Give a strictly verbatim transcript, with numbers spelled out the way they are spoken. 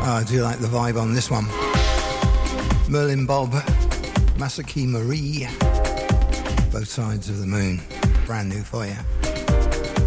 Oh, I do like the vibe on this one. Merlin Bob, Masaki Marie, Both Sides of the Moon. Brand new for you.